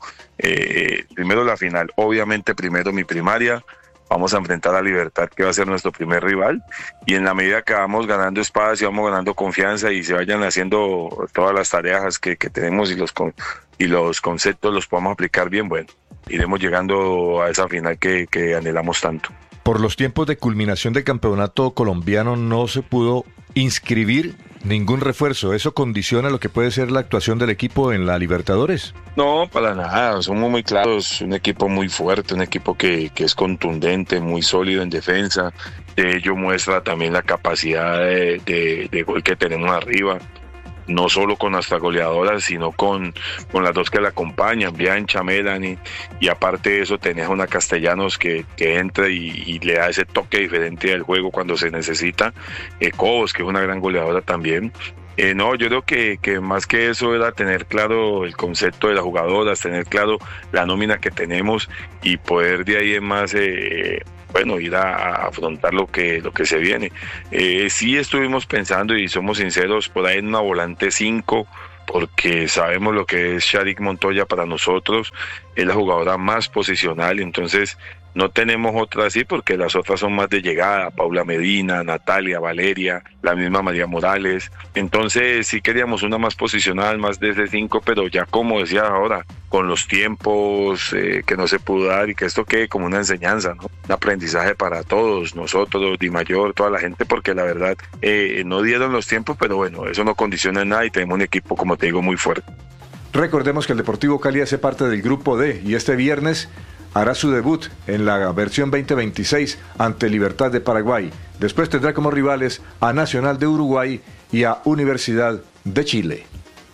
eh, primero la final, obviamente primero mi primaria, vamos a enfrentar a Libertad, que va a ser nuestro primer rival, y en la medida que vamos ganando espacio, vamos ganando confianza y se vayan haciendo todas las tareas que, que tenemos y los, y los conceptos los podamos aplicar bien, bueno, iremos llegando a esa final que, que anhelamos tanto. Por los tiempos de culminación del campeonato colombiano no se pudo inscribir ningún refuerzo. ¿Eso condiciona lo que puede ser la actuación del equipo en la Libertadores? No, para nada, somos muy claros, un equipo muy fuerte, un equipo que, que es contundente, muy sólido en defensa, de ello muestra también la capacidad de, de, de gol que tenemos arriba, no solo con nuestra goleadora, sino con, con las dos que la acompañan, Biancha, Melanie, y aparte de eso tenés una Castellanos que, que entra y, y le da ese toque diferente al juego cuando se necesita, eh, Cobos, que es una gran goleadora también. Eh, no, yo creo que, que más que eso era tener claro el concepto de las jugadoras, tener claro la nómina que tenemos y poder de ahí en más... Eh, bueno, ir a, a afrontar lo que lo que se viene. Eh, sí estuvimos pensando, y somos sinceros, por ahí en una volante cinco, porque sabemos lo que es Sharik Montoya para nosotros, es la jugadora más posicional, entonces no tenemos otra así porque las otras son más de llegada, Paula Medina, Natalia, Valeria, la misma María Morales, entonces sí queríamos una más posicional, más de ese cinco, pero ya como decía ahora, con los tiempos eh, que no se pudo dar y que esto quede como una enseñanza, ¿no? Un aprendizaje para todos, nosotros, Di Mayor, toda la gente, porque la verdad eh, no dieron los tiempos, pero bueno, eso no condiciona nada y tenemos un equipo, como te digo, muy fuerte. Recordemos que el Deportivo Cali hace parte del Grupo D y este viernes hará su debut en la versión veinte veintiséis ante Libertad de Paraguay. Después tendrá como rivales a Nacional de Uruguay y a Universidad de Chile.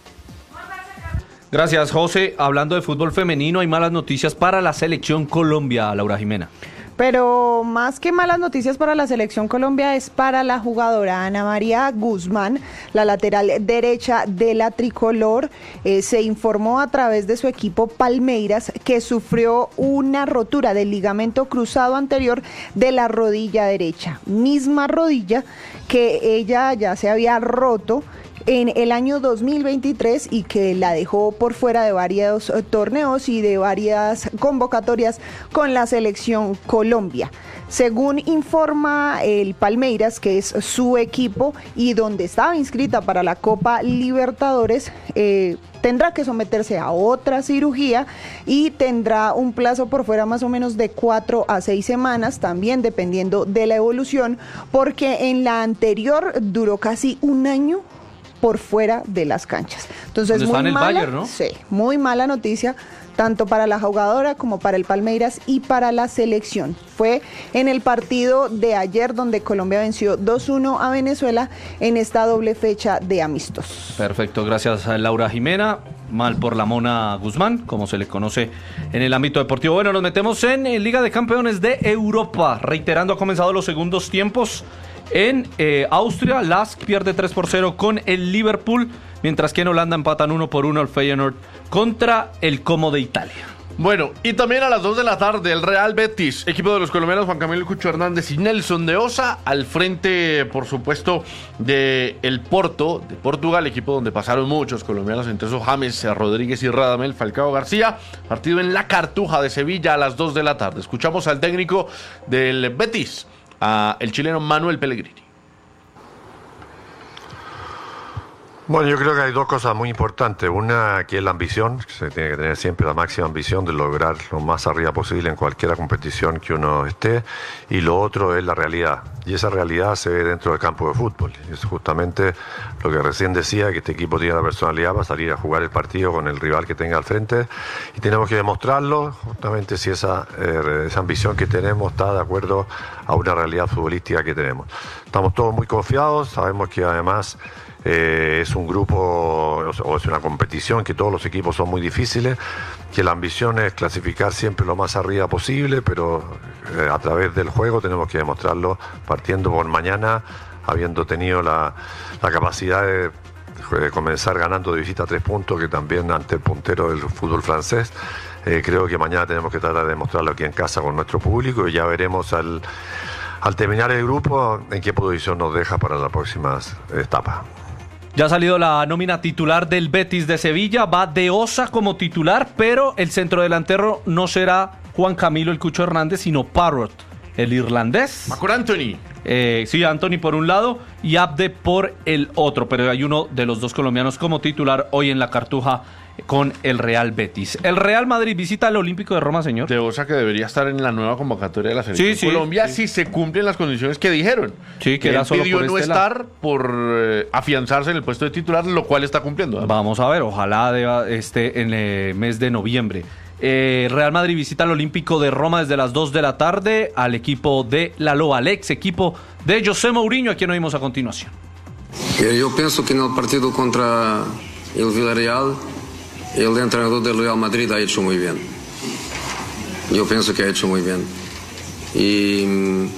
Gracias, José. Hablando de fútbol femenino, hay malas noticias para la selección Colombia, Laura Jimena. Pero más que malas noticias para la selección Colombia es para la jugadora Ana María Guzmán, la lateral derecha de la tricolor. Eh, se informó a través de su equipo Palmeiras que sufrió una rotura del ligamento cruzado anterior de la rodilla derecha, misma rodilla que ella ya se había roto en el año dos mil veintitrés y que la dejó por fuera de varios torneos y de varias convocatorias con la selección Colombia. Según informa el Palmeiras, que es su equipo y donde estaba inscrita para la Copa Libertadores, eh, tendrá que someterse a otra cirugía y tendrá un plazo por fuera más o menos de cuatro a seis semanas, también dependiendo de la evolución, porque en la anterior duró casi un año por fuera de las canchas. Entonces, muy está en el mala, Bayern, ¿no? Sí, muy mala noticia tanto para la jugadora como para el Palmeiras y para la selección. Fue en el partido de ayer donde Colombia venció dos uno a Venezuela en esta doble fecha de amistosos. Perfecto, gracias a Laura Jimena. Mal por la Mona Guzmán, como se le conoce en el ámbito deportivo. Bueno, nos metemos en, en Liga de Campeones de Europa. Reiterando, ha comenzado los segundos tiempos. En eh, Austria, Lask pierde tres por cero con el Liverpool, mientras que en Holanda empatan uno por uno el Feyenoord contra el Como de Italia. Bueno, y también a las dos de la tarde, el Real Betis, equipo de los colombianos Juan Camilo Cucho Hernández y Nelson de Osa, al frente, por supuesto, de el Porto, de Portugal, equipo donde pasaron muchos colombianos, entre esos James Rodríguez y Radamel Falcao García, partido en la Cartuja de Sevilla a las dos de la tarde. Escuchamos al técnico del Betis, a el chileno Manuel Pellegrini. Bueno, yo creo que hay dos cosas muy importantes. Una, que es la ambición, que se tiene que tener siempre la máxima ambición de lograr lo más arriba posible en cualquier competición que uno esté. Y lo otro es la realidad. Y esa realidad se ve dentro del campo de fútbol. Y es justamente lo que recién decía, que este equipo tiene la personalidad para salir a jugar el partido con el rival que tenga al frente. Y tenemos que demostrarlo, justamente si esa, eh, esa ambición que tenemos está de acuerdo a una realidad futbolística que tenemos. Estamos todos muy confiados, sabemos que además... Eh, es un grupo o es una competición que todos los equipos son muy difíciles, que la ambición es clasificar siempre lo más arriba posible, pero eh, a través del juego tenemos que demostrarlo partiendo por mañana, habiendo tenido la, la capacidad de, de comenzar ganando de visita tres puntos, que también ante el puntero del fútbol francés. Eh, creo que mañana tenemos que tratar de demostrarlo aquí en casa con nuestro público y ya veremos al, al terminar el grupo en qué posición nos deja para las próximas etapas. Ya ha salido la nómina titular del Betis de Sevilla, va de Osa como titular, pero el centrodelantero no será Juan Camilo el Cucho Hernández, sino Parrott, el irlandés. Macor Anthony. Eh, sí, Anthony por un lado y Abde por el otro, pero hay uno de los dos colombianos como titular hoy en la Cartuja con el Real Betis. El Real Madrid visita al Olímpico de Roma, señor. De Osa, que debería estar en la nueva convocatoria de la selección sí, sí, Colombia, sí. si se cumplen las condiciones que dijeron. Sí, que era él solo pidió por no este estar lado. por eh, afianzarse en el puesto de titular, lo cual está cumpliendo. Además. Vamos a ver, ojalá deba, esté en el mes de noviembre. Eh, Real Madrid visita al Olímpico de Roma desde las dos de la tarde al equipo de La Loa, al ex equipo de José Mourinho, a quien oímos a continuación. Eu penso que no partido contra el Villarreal, el entrenador del Real Madrid ha hecho muy bien. Yo pienso que ha hecho muy bien. Y,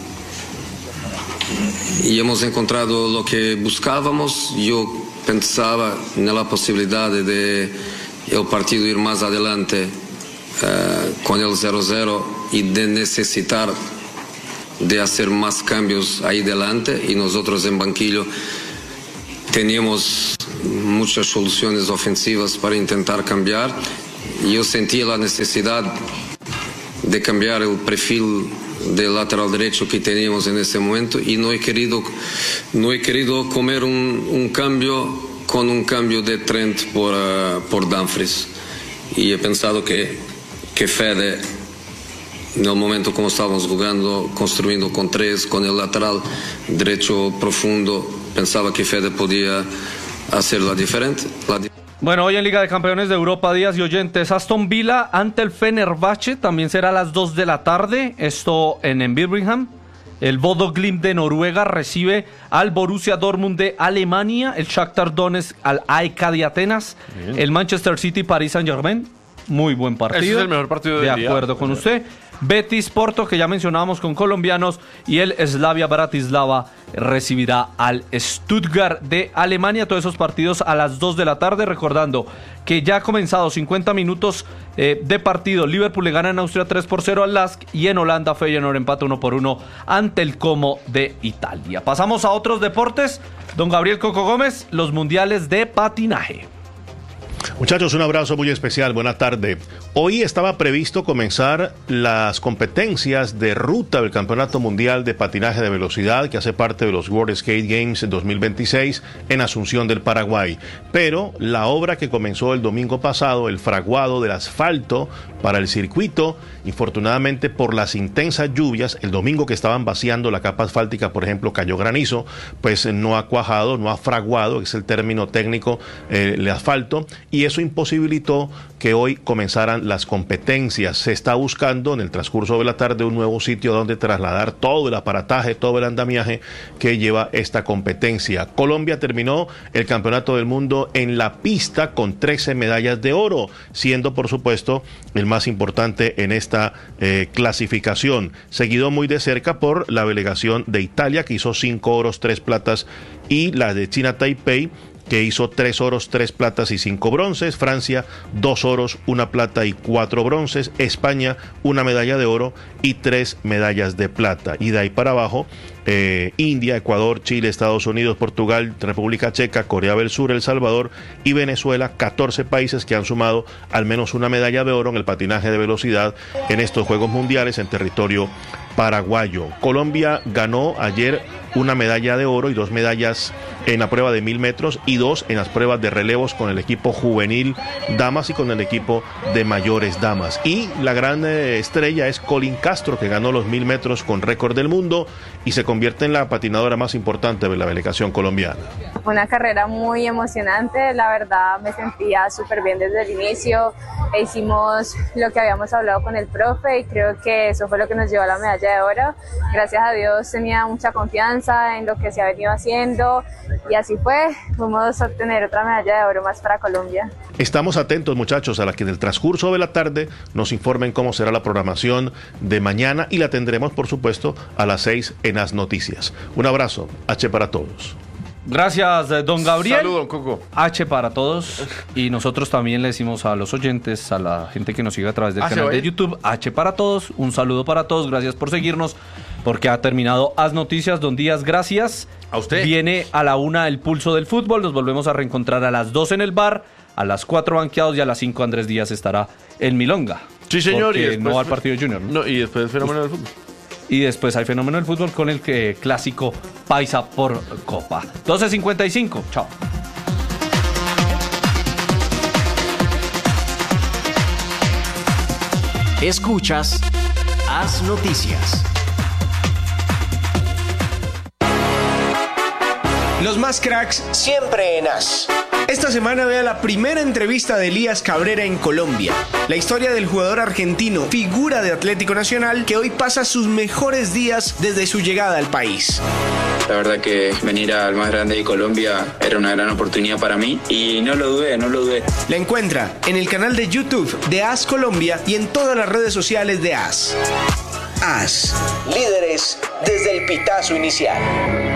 y hemos encontrado lo que buscábamos. Yo pensaba en la posibilidad de el partido ir más adelante uh, con el cero cero y de necesitar de hacer más cambios ahí delante, y nosotros en banquillo teníamos muchas soluciones ofensivas para intentar cambiar, y yo sentí la necesidad de cambiar el perfil del lateral derecho que teníamos en ese momento, y no he querido, no he querido comer un, un cambio con un cambio de Trent por, uh, por Dumfries, y he pensado que, que Fede, en el momento como estábamos jugando, construyendo con tres, con el lateral derecho profundo, pensaba que Fede podía hacer la diferente. La di- Bueno, hoy en Liga de Campeones de Europa, días y oyentes, Aston Villa ante el Fenerbahce, también será a las dos de la tarde, esto en, en Birmingham. El Bodo Glimt de Noruega recibe al Borussia Dortmund de Alemania, el Shakhtar Donetsk al A E K de Atenas, bien. El Manchester City Paris Saint-Germain, muy buen partido. Ese es el mejor partido del día. día. De acuerdo con usted. Betis Porto, que ya mencionábamos con colombianos, y el Slavia Bratislava recibirá al Stuttgart de Alemania. Todos esos partidos a las dos de la tarde, recordando que ya ha comenzado cincuenta minutos eh, de partido. Liverpool le gana en Austria tres por cero al Lask, y en Holanda Feyenoord empata uno por uno ante el Como de Italia. Pasamos a otros deportes. Don Gabriel Coco Gómez, los mundiales de patinaje. Muchachos, un abrazo muy especial, buena tarde. Hoy estaba previsto comenzar las competencias de ruta del Campeonato Mundial de Patinaje de Velocidad, que hace parte de los World Skate Games dos mil veintiséis en Asunción del Paraguay. Pero la obra que comenzó el domingo pasado, el fraguado del asfalto para el circuito, infortunadamente por las intensas lluvias, el domingo que estaban vaciando la capa asfáltica, por ejemplo, cayó granizo, pues no ha cuajado, no ha fraguado, es el término técnico, eh, el asfalto, y eso imposibilitó que hoy comenzaran las competencias. Se está buscando en el transcurso de la tarde un nuevo sitio donde trasladar todo el aparataje, todo el andamiaje que lleva esta competencia. Colombia terminó el Campeonato del Mundo en la pista con trece medallas de oro, siendo por supuesto el más importante en esta eh, clasificación, seguido muy de cerca por la delegación de Italia, que hizo cinco oros, tres platas, y la de China Taipei, que hizo tres oros, tres platas y cinco bronces. Francia, dos oros, una plata y cuatro bronces. España, una medalla de oro y tres medallas de plata. Y de ahí para abajo, eh, India, Ecuador, Chile, Estados Unidos, Portugal, República Checa, Corea del Sur, El Salvador y Venezuela, catorce países que han sumado al menos una medalla de oro en el patinaje de velocidad en estos Juegos Mundiales en territorio paraguayo. Colombia ganó ayer una medalla de oro y dos medallas en la prueba de mil metros y dos en las pruebas de relevos con el equipo juvenil damas y con el equipo de mayores damas. Y la gran eh, estrella es Colin Castro, que ganó los mil metros con récord del mundo y se convierte en la patinadora más importante de la delegación colombiana. Fue una carrera muy emocionante, la verdad me sentía súper bien desde el inicio, e hicimos lo que habíamos hablado con el profe y creo que eso fue lo que nos llevó a la medalla de oro. Gracias a Dios tenía mucha confianza en lo que se ha venido haciendo y así fue, fuimos a obtener otra medalla de oro más para Colombia. Estamos atentos, muchachos, a la que en el transcurso de la tarde nos informen cómo será la programación de mañana y la tendremos, por supuesto, a las seis en As Noticias. Un abrazo, H para todos. Gracias, don Gabriel. Saludos, Coco. H para todos. Y nosotros también le decimos a los oyentes, a la gente que nos sigue a través del Ah, canal ¿se de oye? YouTube, H para todos. Un saludo para todos. Gracias por seguirnos, porque ha terminado As Noticias. Don Díaz, gracias. A usted. Viene a la una el pulso del fútbol. Nos volvemos a reencontrar a las dos en el bar, a las cuatro banqueados y a las cinco Andrés Díaz estará en Milonga. Sí, señor. Porque Y después, no va al partido de Junior, ¿no? No, y después el fenómeno del fútbol. Y después hay fenómeno del fútbol con el que clásico Paisa por Copa. doce cincuenta y cinco. Chao. Escuchas As Noticias. Los más cracks siempre en As. Esta semana vea la primera entrevista de Elías Cabrera en Colombia. La historia del jugador argentino, figura de Atlético Nacional, que hoy pasa sus mejores días desde su llegada al país. La verdad que venir al más grande de Colombia era una gran oportunidad para mí y no lo dudé, no lo dudé. La encuentra en el canal de YouTube de As Colombia y en todas las redes sociales de As. As, líderes desde el pitazo inicial.